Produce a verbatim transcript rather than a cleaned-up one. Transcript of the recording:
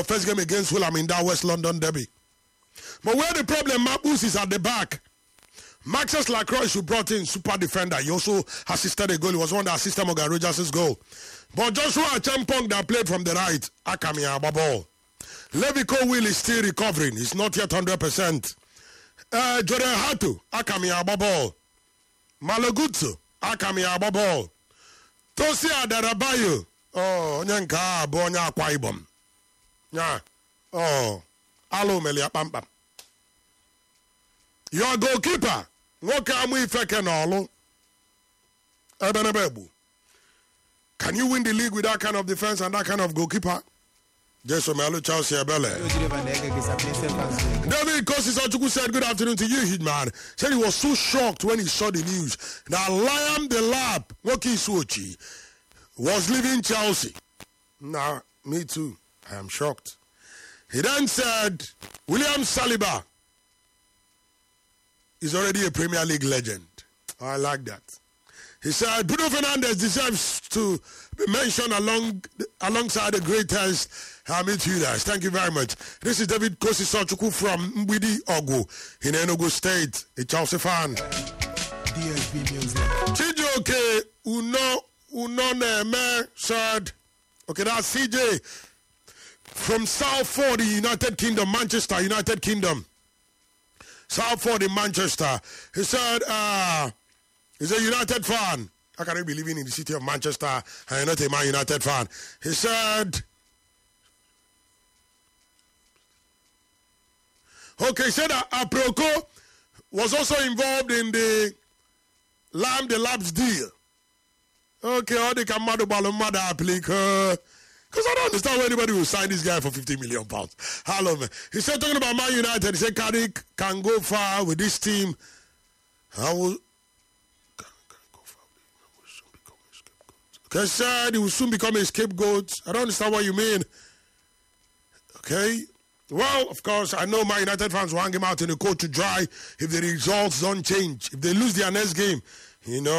first game against Fulham in that West London derby. But where the problem, Mapus, is at the back. Maxence Lacroix, who brought in super defender, he also assisted a goal. He was one that assisted Morgan Rogers' goal. But Joshua Champong that played from the right, Akami Ababal. Levico Will is still recovering. He's not yet one hundred percent. Uh, Jordan Hatu, Akami Ababal. Malogutsu, Akami Ababal. Tosia Darabayo. Oh, Nyanka, Bonya Kwaibom. Yeah. Oh, Alo Melia Pampam. Your goalkeeper, Wokamu Ifekenolo. Ebenebebu. Can you win the league with that kind of defense and that kind of goalkeeper? Jason Melo Chelsea Abele. David Kosisachuku said good afternoon to you, Hitman. Said he was so shocked when he saw the news that Liam the Lab, Woki Suochi, was leaving Chelsea. Nah, me too. I am shocked. He then said William Saliba is already a Premier League legend. I like that. He said Bruno Fernandes deserves to be mentioned along alongside the greatest midfielders. Thank you very much. This is David Kosisachuku from Mbidi Ogu in Enugu State, a Chelsea fan. D S B Music. Chijoke Uno Uno Neme said, okay, that's C J from Southford, the United Kingdom, Manchester, United Kingdom. Southford in Manchester. He said, uh, he's a United fan. How can he be living in the city of Manchester and not a Man United fan? He said, okay, he said that Aproko was also involved in the Lamb the Labs deal. Okay, all the Kamado Balomada applica. Because I don't understand why anybody will sign this guy for fifty million pounds. Hello, man. He said, talking about Man United, he said, Carrick can go far with this team. I will. Can, can go far. Will soon become a scapegoat. Okay, said he will soon become a scapegoat. I don't understand what you mean. Okay. Well, of course, I know Man United fans will hang him out in the court to dry if the results don't change. If they lose their next game, you know.